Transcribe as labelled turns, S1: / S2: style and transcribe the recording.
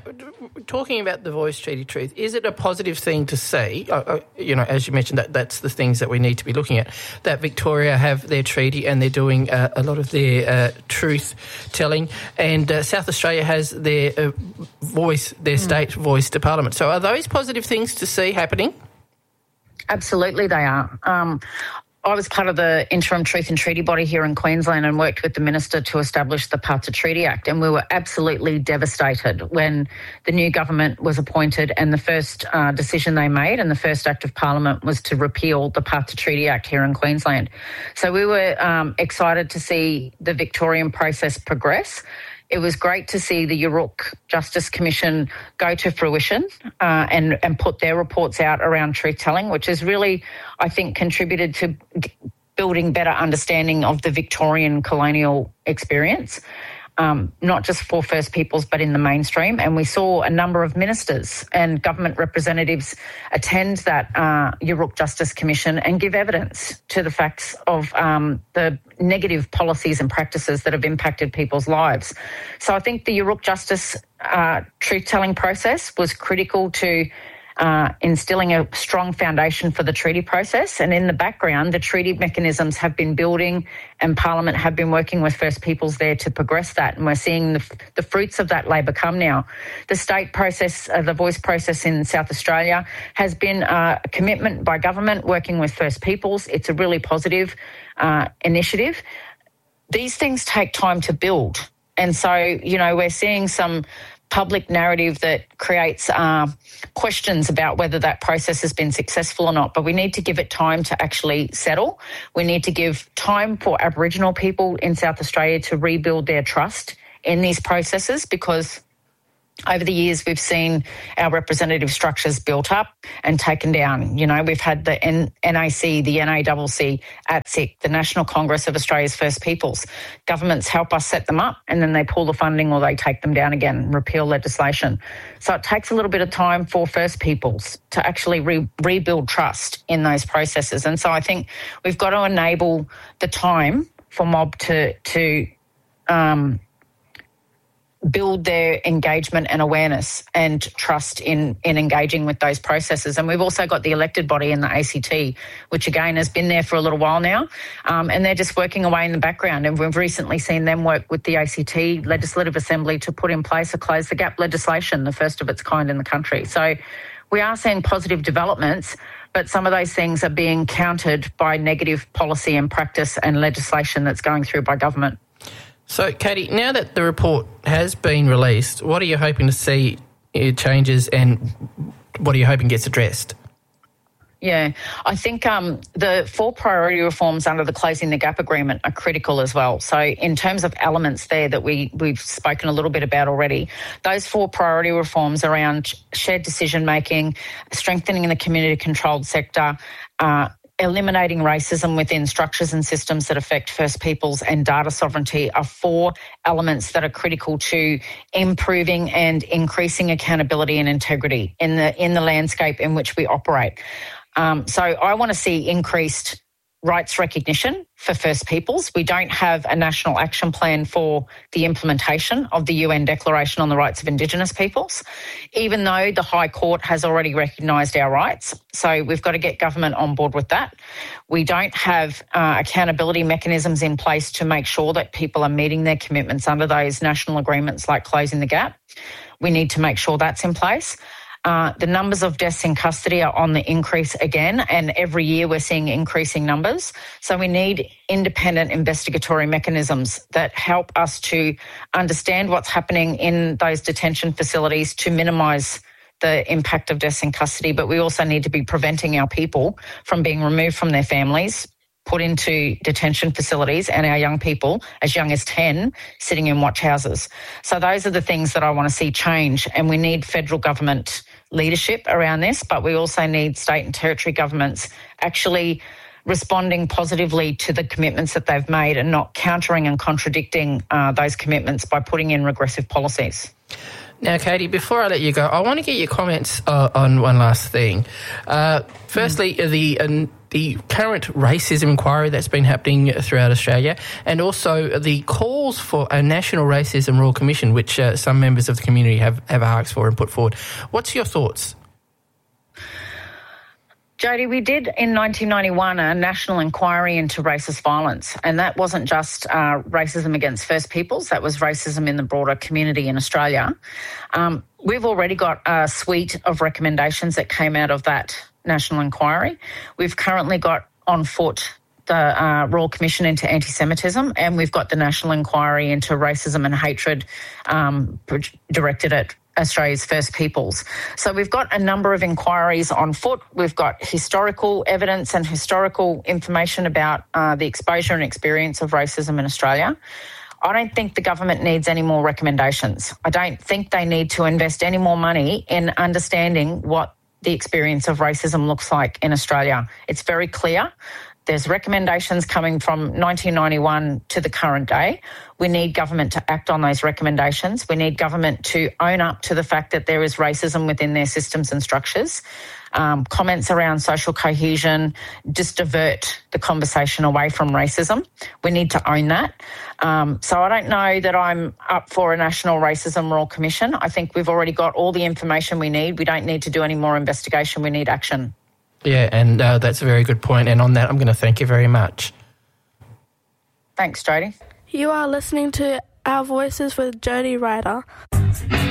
S1: talking about the Voice Treaty Truth, is it a positive thing to see, as you mentioned, that's the things that we need to be looking at, that Victoria have their treaty and they're doing a lot of their truth-telling, and South Australia has their state voice to Parliament. So are those positive things to see happening?
S2: Absolutely they are. I was part of the interim Truth and Treaty body here in Queensland and worked with the Minister to establish the Parts of Treaty Act, and we were absolutely devastated when the new government was appointed and the first decision they made and the first Act of Parliament was to repeal the Parts of Treaty Act here in Queensland. So we were excited to see the Victorian process progress. It was great to see the Yurruk Justice Commission go to fruition and put their reports out around truth-telling, which has really, I think, contributed to building better understanding of the Victorian colonial experience, not just for First Peoples but in the mainstream. And we saw a number of ministers and government representatives attend that Yurruk Justice Commission and give evidence to the facts of the negative policies and practices that have impacted people's lives. So I think the Yurruk Justice truth-telling process was critical to instilling a strong foundation for the treaty process. And in the background, the treaty mechanisms have been building and Parliament have been working with First Peoples there to progress that. And we're seeing the fruits of that labour come now. The state process, the voice process in South Australia has been a commitment by government working with First Peoples. It's a really positive initiative. These things take time to build. And so, we're seeing some public narrative that creates questions about whether that process has been successful or not, but we need to give it time to actually settle. We need to give time for Aboriginal people in South Australia to rebuild their trust in these processes, because over the years we've seen our representative structures built up and taken down. We've had the NAC, the NACC, ATSIC, the National Congress of Australia's First Peoples. Governments help us set them up and then they pull the funding or they take them down again, repeal legislation. So it takes a little bit of time for First Peoples to actually rebuild trust in those processes. And so I think we've got to enable the time for mob to build their engagement and awareness and trust in engaging with those processes. And we've also got the elected body in the ACT, which again has been there for a little while now, and they're just working away in the background. And we've recently seen them work with the ACT Legislative Assembly to put in place a Close the Gap legislation, the first of its kind in the country. So we are seeing positive developments, but some of those things are being countered by negative policy and practice and legislation that's going through by government.
S1: So, Katie, now that the report has been released, what are you hoping to see changes and what are you hoping gets addressed?
S2: Yeah, I think the 4 priority reforms under the Closing the Gap agreement are critical as well. So in terms of elements there that we've spoken a little bit about already, those 4 priority reforms around shared decision-making, strengthening the community-controlled sector, eliminating racism within structures and systems that affect First Peoples, and data sovereignty are 4 elements that are critical to improving and increasing accountability and integrity in the landscape in which we operate. So I want to see increased rights recognition for First Peoples. We don't have a national action plan for the implementation of the UN Declaration on the Rights of Indigenous Peoples, even though the High Court has already recognised our rights. So we've got to get government on board with that. We don't have accountability mechanisms in place to make sure that people are meeting their commitments under those national agreements like Closing the Gap. We need to make sure that's in place. The numbers of deaths in custody are on the increase again, and every year we're seeing increasing numbers. So we need independent investigatory mechanisms that help us to understand what's happening in those detention facilities to minimise the impact of deaths in custody. But we also need to be preventing our people from being removed from their families, put into detention facilities, and our young people, as young as 10, sitting in watch houses. So those are the things that I want to see change, and we need federal government leadership around this, but we also need state and territory governments actually responding positively to the commitments that they've made and not countering and contradicting those commitments by putting in regressive policies.
S1: Now, Katie, before I let you go, I want to get your comments on one last thing. Firstly, the the current racism inquiry that's been happening throughout Australia, and also the calls for a National Racism Royal Commission, which some members of the community have asked for and put forward. What's your thoughts?
S2: Jody, we did in 1991 a national inquiry into racist violence, and that wasn't just racism against First Peoples, that was racism in the broader community in Australia. We've already got a suite of recommendations that came out of that national inquiry. We've currently got on foot the Royal Commission into Anti-Semitism, and we've got the National Inquiry into Racism and Hatred directed at Australia's First Peoples. So we've got a number of inquiries on foot. We've got historical evidence and historical information about the exposure and experience of racism in Australia. I don't think the government needs any more recommendations. I don't think they need to invest any more money in understanding what the experience of racism looks like in Australia. It's very clear. There's recommendations coming from 1991 to the current day. We need government to act on those recommendations. We need government to own up to the fact that there is racism within their systems and structures. Comments around social cohesion just divert the conversation away from racism. We need to own that. So I don't know that I'm up for a National Racism Royal Commission. I think we've already got all the information we need. We don't need to do any more investigation. We need action.
S1: Yeah, and that's a very good point. And on that, I'm going to thank you very much.
S2: Thanks, Jody.
S3: You are listening to Our Voices with Jody Ryder.